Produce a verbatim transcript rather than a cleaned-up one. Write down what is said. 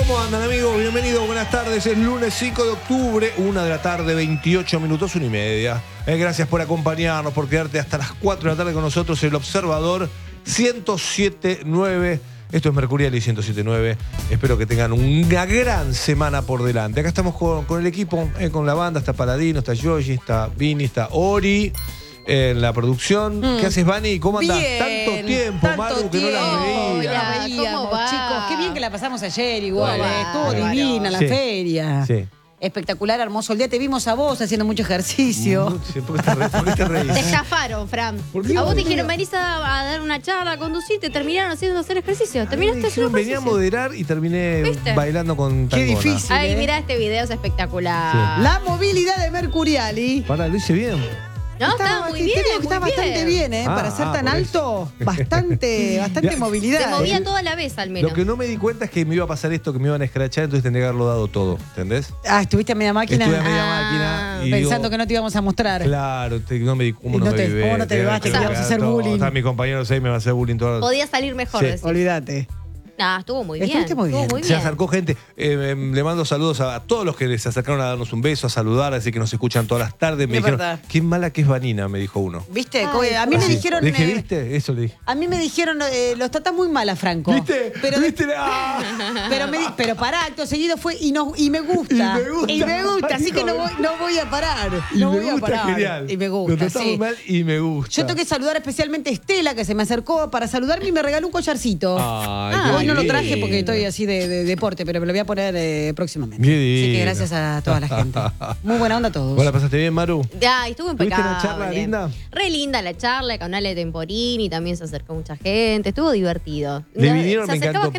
¿Cómo andan, amigos? Bienvenidos, buenas tardes. Es lunes cinco de octubre, una de la tarde, veintiocho minutos, una y media. Eh, gracias por acompañarnos, por quedarte hasta las cuatro de la tarde con nosotros. El Observador ciento siete punto nueve. Esto es Mercuriali ciento siete punto nueve. Espero que tengan una gran semana por delante. Acá estamos con, con el equipo, eh, con la banda. Está Paladino, está Yoshi, está Vini, está Ori en la producción. Mm. ¿Qué haces, Vani? ¿Cómo andás? Bien, Tanto tiempo, tanto Maru, que no la tiempo. veía. La veíamos, ¿Cómo va? chicos. Qué bien que la pasamos ayer igual. Bueno, eh. Estuvo bueno. divina la Sí. feria. Sí. Espectacular, hermoso el día. Te vimos a vos haciendo mucho ejercicio. Sí, ¿por qué te re- por qué te reís? Te estafaron, Fran. ¿Por qué? A vos te Dios. dijeron, venís a, a dar una charla, a conducir, te terminaron haciendo hacer ejercicio. A mí me Terminaste dijeron, haciendo venía a ejercicio. moderar y terminé ¿Viste? bailando con Qué tangona. difícil. Ay, ¿eh? mirá, este video es espectacular. La movilidad de Mercuriali. Pará, lo hice bien. No, está muy bien, creo que muy está bastante bien, ¿eh? Ah, Para ser ah, tan por alto, bastante, bastante Ya. movilidad. Se movía ¿eh? toda la vez, al menos. Lo que no me di cuenta es que me iba a pasar esto, que me iban a escrachar, entonces tendría que haberlo dado todo, ¿entendés? Ah, estuviste a media máquina. Estuve a media Ah, máquina y Pensando digo, que no te íbamos a mostrar. claro, te- no me di cómo Y no, no me te- vivé, cómo no te vivaste, que me íbamos a hacer todo, bullying. Están mis compañeros ahí, me va a hacer bullying todo. Podía salir mejor, Sí. decís. Olvídate. Nah, estuvo muy bien. Estuviste muy bien. Estuvo muy Se bien. acercó gente. Eh, eh, le mando saludos a, a todos los que se acercaron a darnos un beso, a saludar, a decir que nos escuchan todas las tardes. Me Es dijeron, verdad. qué mala que es Vanina, me dijo uno. ¿Viste? Ay, Como- a mí me Sí. dijeron. Le dije, eh, ¿viste? Eso le dije. A mí me dijeron, eh, los tratás muy mal a Franco. ¿Viste? Pero, ¿Viste? ¡Ah! pero, me, di- pero pará, acto seguido fue y, no, y me gusta. Y me gusta. Y me gusta, así que no voy, no voy a parar. Y no me voy a gusta, parar. genial. Y me Lo gusta, tratamos sí. mal y me gusta. Yo tengo que saludar especialmente a Estela, que se me acercó para saludarme y me regaló un collarcito. Ay, Ah, qué Hoy no lo divino. traje porque estoy así de, de deporte, pero me lo voy a poner eh, próximamente. Qué Así divino. que gracias a toda la gente. Muy buena onda a todos. ¿Vos la pasaste bien, Maru? Ya, estuvo ¿Tuviste impecable. una charla linda? Re linda la charla con Ale Temporini, también se acercó mucha gente, estuvo divertido. Le No, vinieron, se me acercaba encantó.